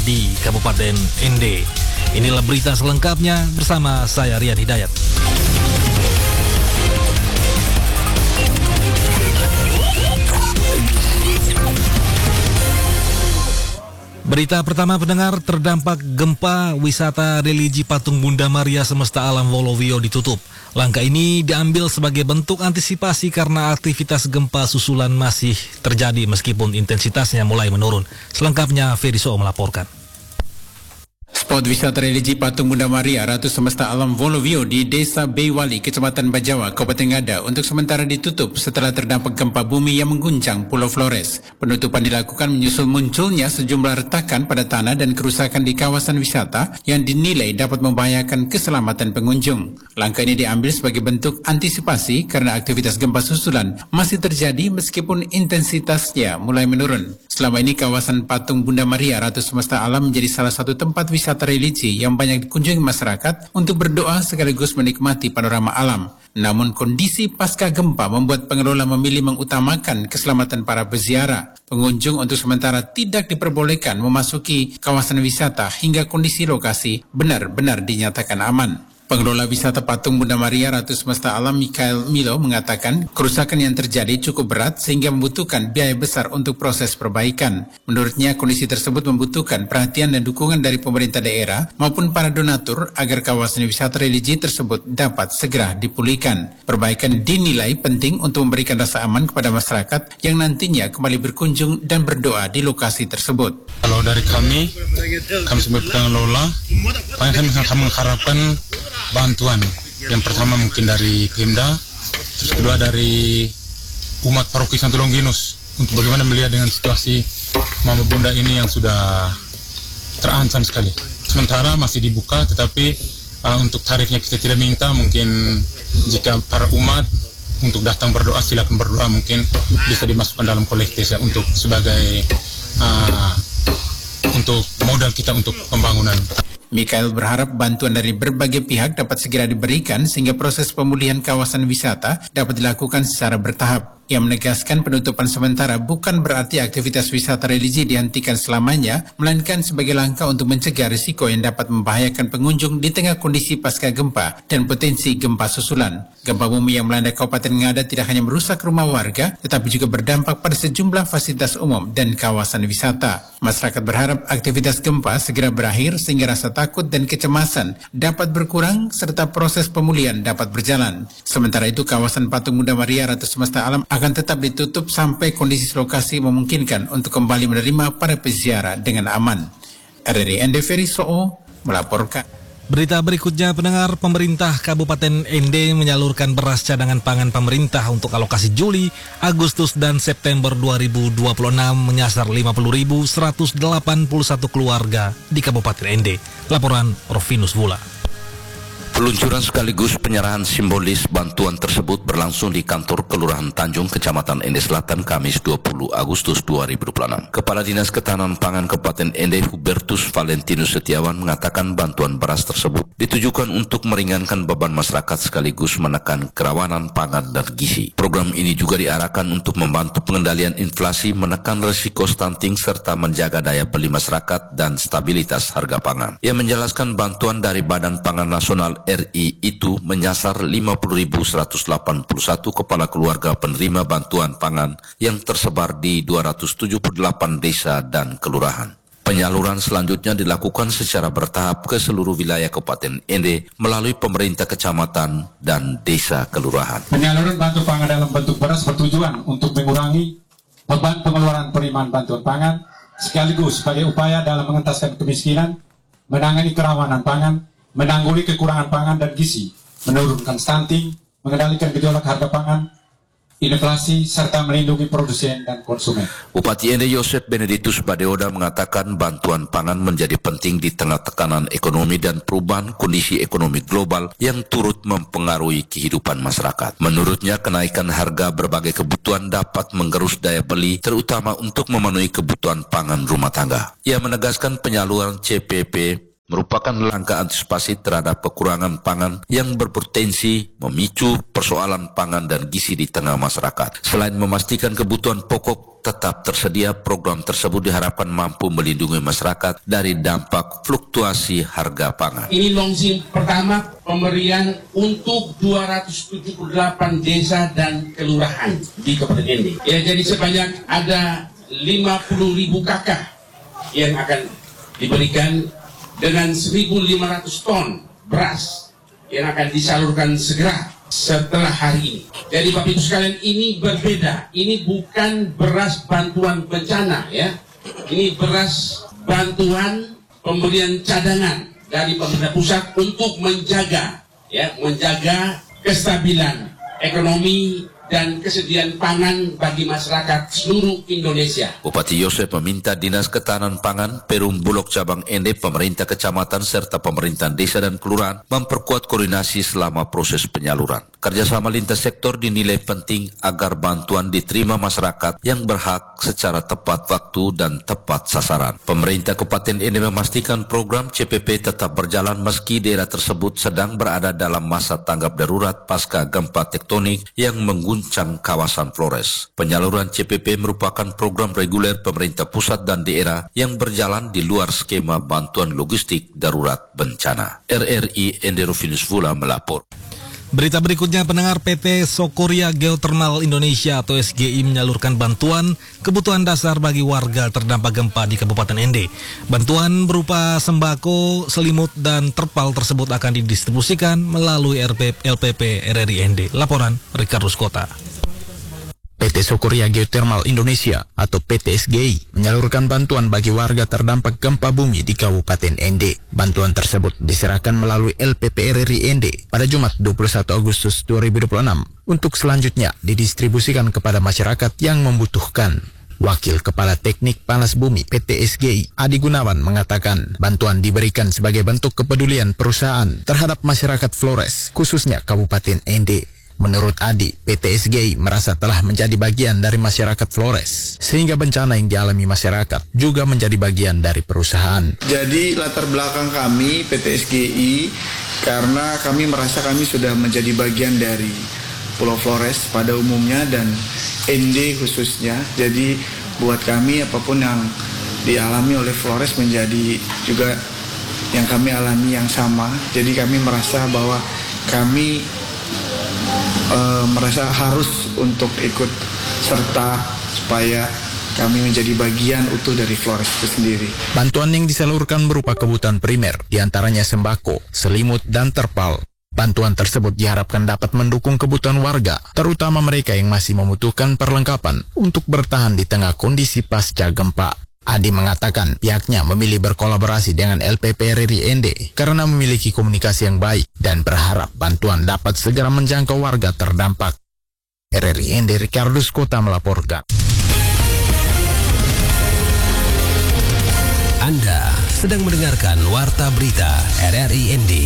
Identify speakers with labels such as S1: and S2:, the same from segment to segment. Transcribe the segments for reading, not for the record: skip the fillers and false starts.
S1: di Kabupaten Ende. Inilah berita selengkapnya bersama saya Rian Hidayat. Berita pertama, pendengar, terdampak gempa wisata religi Patung Bunda Maria Semesta Alam Wolowio ditutup. Langkah ini diambil sebagai bentuk antisipasi karena aktivitas gempa susulan masih terjadi meskipun intensitasnya mulai menurun. Selengkapnya Feriso melaporkan.
S2: Spot wisata religi Patung Bunda Maria Ratu Semesta Alam Wolowio di Desa Beiwali, Kecamatan Bajawa, Kabupaten Ngada untuk sementara ditutup setelah terdampak gempa bumi yang mengguncang Pulau Flores. Penutupan dilakukan menyusul munculnya sejumlah retakan pada tanah dan kerusakan di kawasan wisata yang dinilai dapat membahayakan keselamatan pengunjung. Langkah ini diambil sebagai bentuk antisipasi karena aktivitas gempa susulan masih terjadi meskipun intensitasnya mulai menurun. Selama ini kawasan Patung Bunda Maria Ratu Semesta Alam menjadi salah satu tempat wisata religi yang banyak dikunjungi masyarakat untuk berdoa sekaligus menikmati panorama alam. Namun kondisi pasca gempa membuat pengelola memilih mengutamakan keselamatan para peziarah. Pengunjung untuk sementara tidak diperbolehkan memasuki kawasan wisata hingga kondisi lokasi benar-benar dinyatakan aman. Pengelola wisata Patung Bunda Maria Ratu Semesta Alam Mikael Milo mengatakan kerusakan yang terjadi cukup berat sehingga membutuhkan biaya besar untuk proses perbaikan. Menurutnya kondisi tersebut membutuhkan perhatian dan dukungan dari pemerintah daerah maupun para donatur agar kawasan wisata religi tersebut dapat segera dipulihkan. Perbaikan dinilai penting untuk memberikan rasa aman kepada masyarakat yang nantinya kembali berkunjung dan berdoa di lokasi tersebut.
S3: Kalau dari kami sebagai pengelola, kami mengharapkan bantuan. Yang pertama mungkin dari Pemda, terus kedua dari umat paroki Santo Longinus untuk bagaimana melihat dengan situasi Mama Bunda ini yang sudah terancam sekali. Sementara masih dibuka, tetapi untuk tarifnya kita tidak minta. Mungkin jika para umat untuk datang berdoa, silakan berdoa, mungkin bisa dimasukkan dalam kolektif ya, untuk sebagai untuk modal kita untuk pembangunan.
S2: Mikael berharap bantuan dari berbagai pihak dapat segera diberikan sehingga proses pemulihan kawasan wisata dapat dilakukan secara bertahap. Ia menegaskan penutupan sementara bukan berarti aktivitas wisata religi dihentikan selamanya, melainkan sebagai langkah untuk mencegah risiko yang dapat membahayakan pengunjung di tengah kondisi pasca gempa dan potensi gempa susulan. Gempa bumi yang melanda Kabupaten Ngada tidak hanya merusak rumah warga, tetapi juga berdampak pada sejumlah fasilitas umum dan kawasan wisata. Masyarakat berharap aktivitas gempa segera berakhir sehingga rasa takut dan kecemasan dapat berkurang serta proses pemulihan dapat berjalan. Sementara itu, kawasan Patung Bunda Maria Ratu Semesta Alam akan tetap ditutup sampai kondisi lokasi memungkinkan untuk kembali menerima para peziarah dengan aman. RRI Ende Feriso melaporkan.
S1: Berita berikutnya, pendengar, pemerintah Kabupaten Ende menyalurkan beras cadangan pangan pemerintah untuk alokasi Juli, Agustus, dan September 2026 menyasar 50.181 keluarga di Kabupaten Ende. Laporan Rovinus Vula.
S4: Peluncuran sekaligus penyerahan simbolis bantuan tersebut berlangsung di kantor Kelurahan Tanjung, Kecamatan Ende Selatan, Kamis 20 Agustus 2026. Kepala Dinas Ketahanan Pangan Kabupaten Ende, Hubertus Valentinus Setiawan, mengatakan bantuan beras tersebut ditujukan untuk meringankan beban masyarakat sekaligus menekan kerawanan pangan dan gizi. Program ini juga diarahkan untuk membantu pengendalian inflasi, menekan risiko stunting, serta menjaga daya beli masyarakat dan stabilitas harga pangan. Ia menjelaskan bantuan dari Badan Pangan Nasional RI itu menyasar 50.181 kepala keluarga penerima bantuan pangan yang tersebar di 278 desa dan kelurahan. Penyaluran selanjutnya dilakukan secara bertahap ke seluruh wilayah Kabupaten Ende melalui pemerintah kecamatan dan desa kelurahan.
S5: Penyaluran bantuan pangan dalam bentuk beras bertujuan untuk mengurangi beban pengeluaran penerimaan bantuan pangan sekaligus sebagai upaya dalam mengentaskan kemiskinan, menangani kerawanan pangan, menanggulangi kekurangan pangan dan gizi, menurunkan stunting, mengendalikan gejolak harga pangan, inflasi, serta melindungi produsen dan konsumen.
S4: Bupati Ende Yosef Benedictus Badeoda mengatakan bantuan pangan menjadi penting di tengah tekanan ekonomi dan perubahan kondisi ekonomi global yang turut mempengaruhi kehidupan masyarakat. Menurutnya, kenaikan harga berbagai kebutuhan dapat menggerus daya beli, terutama untuk memenuhi kebutuhan pangan rumah tangga. Ia menegaskan penyaluran CPP merupakan langkah antisipasi terhadap kekurangan pangan yang berpotensi memicu persoalan pangan dan gizi di tengah masyarakat. Selain memastikan kebutuhan pokok tetap tersedia, program tersebut diharapkan mampu melindungi masyarakat dari dampak fluktuasi harga pangan.
S6: Ini launching pertama pemberian untuk 278 desa dan kelurahan di Kabupaten Ende. Ya, jadi sebanyak ada 50.000 KK yang akan diberikan dengan 1.500 ton beras yang akan disalurkan segera setelah hari ini. Jadi Bapak Ibu sekalian, ini berbeda. Ini bukan beras bantuan bencana, ya. Ini beras bantuan pemberian cadangan dari pemerintah pusat untuk menjaga kestabilan ekonomi dan kesediaan pangan bagi masyarakat seluruh Indonesia.
S4: Bupati Yosef meminta Dinas Ketahanan Pangan, Perum Bulog Cabang Ende, pemerintah kecamatan serta pemerintahan desa dan kelurahan memperkuat koordinasi selama proses penyaluran. Kerjasama lintas sektor dinilai penting agar bantuan diterima masyarakat yang berhak secara tepat waktu dan tepat sasaran. Pemerintah Kabupaten Ende memastikan program CPP tetap berjalan meski daerah tersebut sedang berada dalam masa tanggap darurat pasca gempa tektonik yang mengguncang kawasan Flores. Penyaluran CPP merupakan program reguler pemerintah pusat dan daerah yang berjalan di luar skema bantuan logistik darurat bencana. RRI Ende Rufinus Vula melapor.
S1: Berita berikutnya, pendengar, PT Sokoria Geothermal Indonesia atau SGI menyalurkan bantuan kebutuhan dasar bagi warga terdampak gempa di Kabupaten Ende. Bantuan berupa sembako, selimut, dan terpal tersebut akan didistribusikan melalui LPP RRI Ende. Laporan Ricardo Kota.
S7: PT Sokoria Geothermal Indonesia atau PT SGI menyalurkan bantuan bagi warga terdampak gempa bumi di Kabupaten Ende. Bantuan tersebut diserahkan melalui LPP RRI Ende pada Jumat 21 Agustus 2026 untuk selanjutnya didistribusikan kepada masyarakat yang membutuhkan. Wakil Kepala Teknik Panas Bumi PT SGI, Adi Gunawan, mengatakan bantuan diberikan sebagai bentuk kepedulian perusahaan terhadap masyarakat Flores, khususnya Kabupaten Ende. Menurut Adi, PT SGI merasa telah menjadi bagian dari masyarakat Flores, sehingga bencana yang dialami masyarakat juga menjadi bagian dari perusahaan.
S8: Jadi latar belakang kami PT SGI karena kami merasa kami sudah menjadi bagian dari Pulau Flores pada umumnya dan Ende khususnya. Jadi buat kami apapun yang dialami oleh Flores menjadi juga yang kami alami yang sama. Jadi kami merasa bahwa kami merasa harus untuk ikut serta supaya kami menjadi bagian utuh dari Flores itu sendiri.
S7: Bantuan yang disalurkan berupa kebutuhan primer, diantaranya sembako, selimut, dan terpal. Bantuan tersebut diharapkan dapat mendukung kebutuhan warga, terutama mereka yang masih membutuhkan perlengkapan untuk bertahan di tengah kondisi pasca gempa. Adi mengatakan pihaknya memilih berkolaborasi dengan LPP RRI Ende karena memiliki komunikasi yang baik dan berharap bantuan dapat segera menjangkau warga terdampak. RRI Ende, Ricardo Kota melaporkan.
S9: Anda sedang mendengarkan Warta Berita RRI Ende.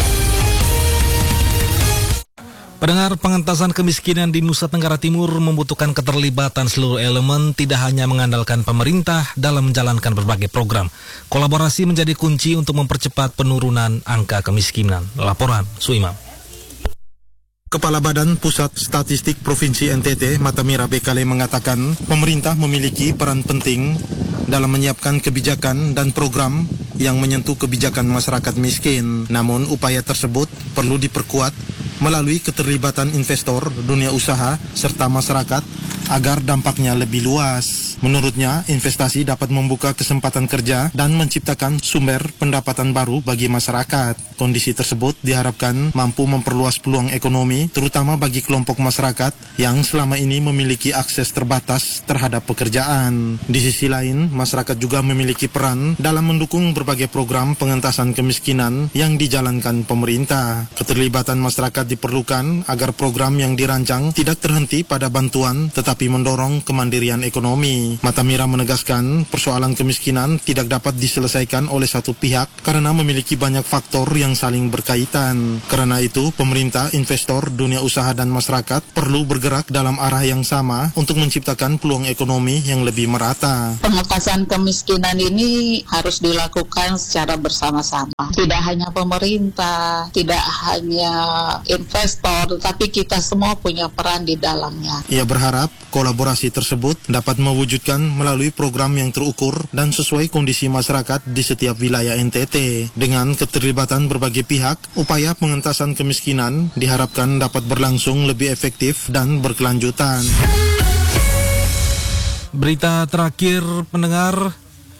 S1: Pendengar, pengentasan kemiskinan di Nusa Tenggara Timur membutuhkan keterlibatan seluruh elemen, tidak hanya mengandalkan pemerintah dalam menjalankan berbagai program. Kolaborasi menjadi kunci untuk mempercepat penurunan angka kemiskinan. Laporan Suimam.
S10: Kepala Badan Pusat Statistik Provinsi NTT, Matamira Bekale, mengatakan pemerintah memiliki peran penting dalam menyiapkan kebijakan dan program yang menyentuh kebijakan masyarakat miskin. Namun upaya tersebut perlu diperkuat melalui keterlibatan investor, dunia usaha, serta masyarakat agar dampaknya lebih luas. Menurutnya, investasi dapat membuka kesempatan kerja dan menciptakan sumber pendapatan baru bagi masyarakat. Kondisi tersebut diharapkan mampu memperluas peluang ekonomi, terutama bagi kelompok masyarakat yang selama ini memiliki akses terbatas terhadap pekerjaan. Di sisi lain, masyarakat juga memiliki peran dalam mendukung berbagai program pengentasan kemiskinan yang dijalankan pemerintah. Keterlibatan masyarakat diperlukan agar program yang dirancang tidak terhenti pada bantuan tetapi mendorong kemandirian ekonomi. Matamira menegaskan persoalan kemiskinan tidak dapat diselesaikan oleh satu pihak karena memiliki banyak faktor yang saling berkaitan. Karena itu, pemerintah, investor, dunia usaha dan masyarakat perlu bergerak dalam arah yang sama untuk menciptakan peluang ekonomi yang lebih merata.
S11: Pengentasan kemiskinan ini harus dilakukan secara bersama-sama. Tidak hanya pemerintah, tidak hanya investor, tetapi kita semua punya peran di dalamnya.
S10: Ia berharap kolaborasi tersebut dapat mewujudkan melalui program yang terukur dan sesuai kondisi masyarakat di setiap wilayah NTT. Dengan keterlibatan berbagai pihak, upaya pengentasan kemiskinan diharapkan dapat berlangsung lebih efektif dan berkelanjutan.
S1: Berita terakhir pendengar,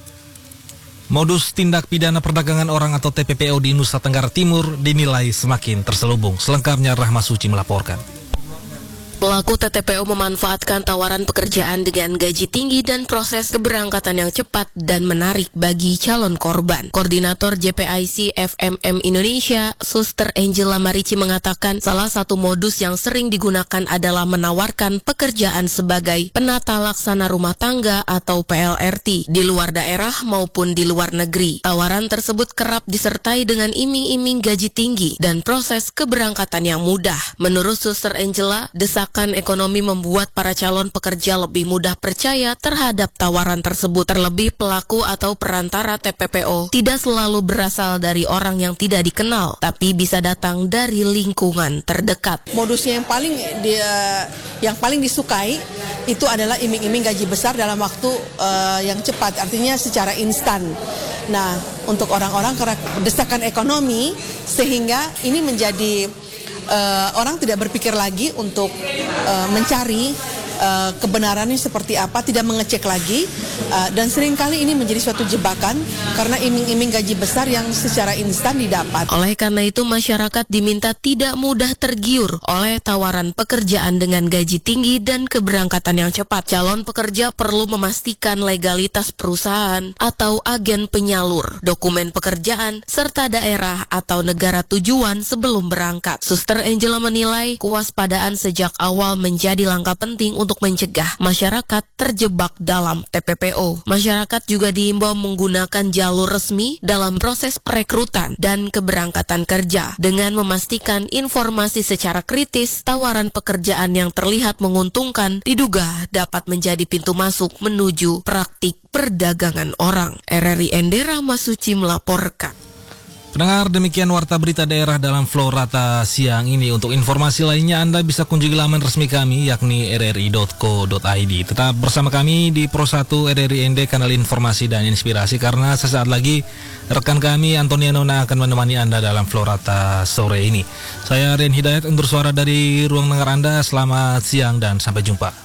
S1: modus tindak pidana perdagangan orang atau TPPO di Nusa Tenggara Timur dinilai semakin terselubung. Selengkapnya Rahma Suci melaporkan.
S12: Pelaku TTPO memanfaatkan tawaran pekerjaan dengan gaji tinggi dan proses keberangkatan yang cepat dan menarik bagi calon korban. Koordinator JPIC FMM Indonesia, Suster Angela Marici mengatakan salah satu modus yang sering digunakan adalah menawarkan pekerjaan sebagai penata laksana rumah tangga atau PLRT di luar daerah maupun di luar negeri. Tawaran tersebut kerap disertai dengan iming-iming gaji tinggi dan proses keberangkatan yang mudah. Menurut Suster Angela, desakan ekonomi membuat para calon pekerja lebih mudah percaya terhadap tawaran tersebut. Terlebih pelaku atau perantara TPPO tidak selalu berasal dari orang yang tidak dikenal, tapi bisa datang dari lingkungan terdekat.
S13: Modusnya yang paling disukai itu adalah iming-iming gaji besar dalam waktu yang cepat, artinya secara instan. Nah, untuk orang-orang karena desakan ekonomi, sehingga ini menjadi orang tidak berpikir lagi untuk mencari kebenarannya seperti apa, tidak mengecek lagi, dan seringkali ini menjadi suatu jebakan karena iming-iming gaji besar yang secara instan didapat.
S12: Oleh karena itu, masyarakat diminta tidak mudah tergiur oleh tawaran pekerjaan dengan gaji tinggi dan keberangkatan yang cepat. Calon pekerja perlu memastikan legalitas perusahaan atau agen penyalur, dokumen pekerjaan, serta daerah atau negara tujuan sebelum berangkat. Suster Angela menilai kewaspadaan sejak awal menjadi langkah penting untuk mencegah masyarakat terjebak dalam TPPO. Masyarakat juga diimbau menggunakan jalur resmi dalam proses perekrutan dan keberangkatan kerja dengan memastikan informasi secara kritis. Tawaran pekerjaan yang terlihat menguntungkan diduga dapat menjadi pintu masuk menuju praktik perdagangan orang. RRI ND Rahma Suci melaporkan.
S1: Pendengar, demikian warta berita daerah dalam Florata siang ini. Untuk informasi lainnya Anda bisa kunjungi laman resmi kami yakni rri.co.id. Tetap bersama kami di Pro 1 RRI ND, kanal informasi dan inspirasi, karena sesaat lagi rekan kami Antoniano akan menemani Anda dalam Florata sore ini. Saya Rian Hidayat undur suara dari ruang dengar Anda. Selamat siang dan sampai jumpa.